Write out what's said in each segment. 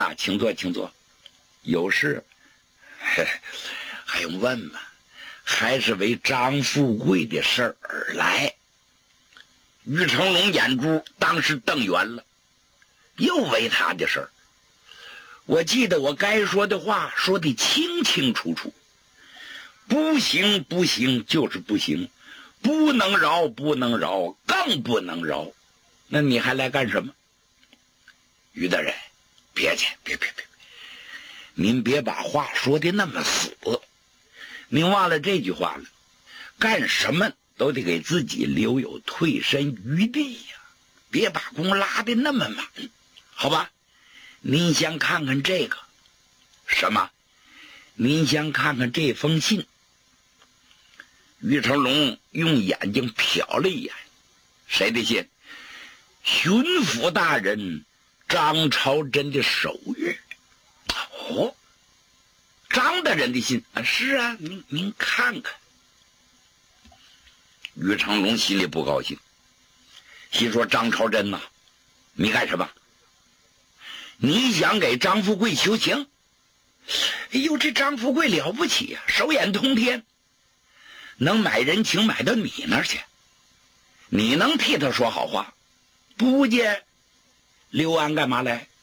啊，请坐，请坐。有事？还用问吗？还是为张富贵的事儿而来。于成龙眼珠当时瞪圆了，又为他的事儿。我记得我该说的话说得清清楚楚，不行不行就是不行，不能饶不能饶，更不能饶。那你还来干什么？于大人，别去，别，您别把话说的那么死，您忘了这句话了，干什么都得给自己留有退身余地呀，别把功拉得那么满，好吧？您先看看这个。什么？您先看看这封信。于成龙用眼睛瞟了一眼，谁的信？巡抚大人张朝珍的手谕。哦，张大人的信啊？是啊，您看看。于成龙心里不高兴，心说张朝珍呐，你干什么？你想给张富贵求情？哎呦，这张富贵了不起啊，手眼通天，能买人情买到你那儿去，你能替他说好话？不见刘安干嘛来？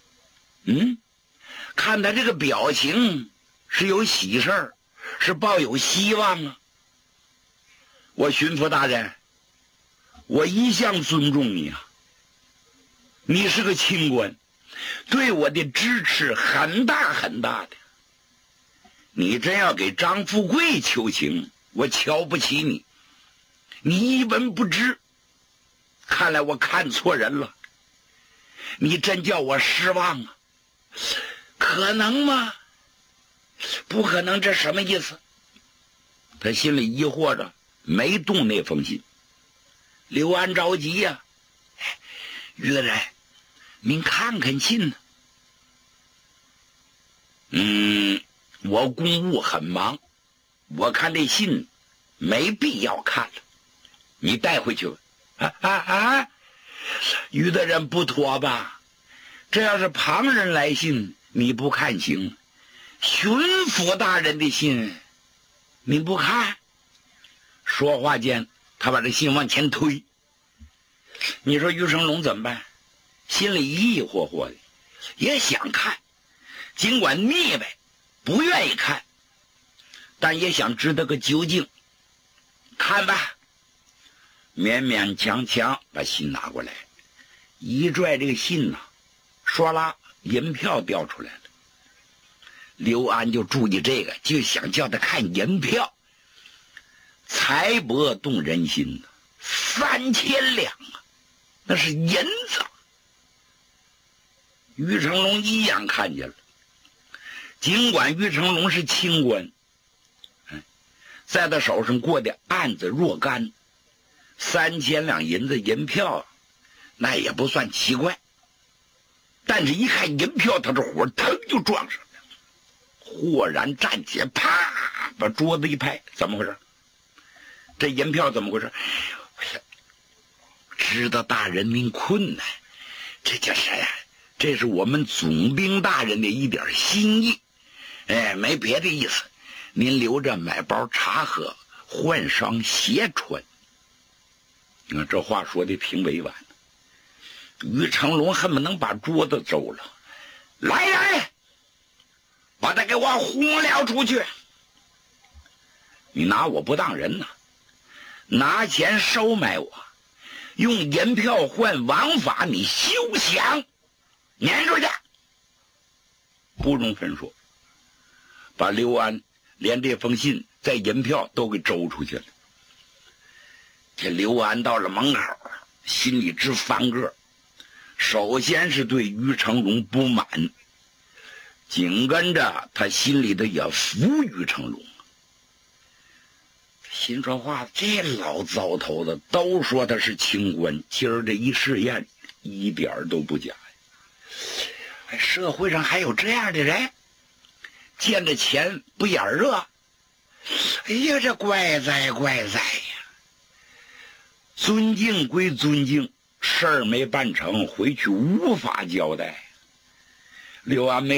看他这个表情是有喜事儿，是抱有希望啊。我巡抚大人，我一向尊重你啊，你是个清官，对我的支持很大很大的。你真要给张富贵求情，我瞧不起你，你一文不值，看来我看错人了，你真叫我失望啊。可能吗？不可能，这什么意思？他心里疑惑着，没动那封信。刘安着急呀，于大人，您看看信呢。我公务很忙，我看这信没必要看了，你带回去吧。于大人不妥吧？这要是旁人来信，你不看行？巡抚大人的信，你不看？说话间，他把这信往前推。你说于成龙怎么办？心里疑惑惑的，也想看，尽管腻歪，不愿意看，但也想知道个究竟。看吧，勉勉强强把信拿过来，一拽这个信呐，唰啦，银票掉出来了。刘安就注意这个，就想叫他看银票。财帛动人心，3000两啊，那是银子。于成龙一眼看见了，尽管于成龙是清官，在他手上过的案子若干，3000两银子银票，那也不算奇怪。但是一看银票，他这火腾就撞上了，豁然站起来，啪把桌子一拍，怎么回事？这银票怎么回事？知道大人民困难，这就是呀，这是我们总兵大人的一点心意，没别的意思，您留着买包茶喝，换双鞋穿。你看这话说的挺委婉，于成龙恨不能把桌子周了。来人，把他给我轰了出去！你拿我不当人呐？拿钱收买我，用银票换王法，你休想！撵出去！不容分说，把刘安连这封信在银票都给周出去了。这刘安到了门口，心里直翻个，首先是对于成龙不满，紧跟着他心里头也服于成龙。心说话，这老糟头子都说他是清官，今儿这一试验一点都不假呀。社会上还有这样的人，见着钱不眼热。哎呀，这怪哉怪哉呀！尊敬归尊敬，事儿没办成，回去无法交代。 刘安梅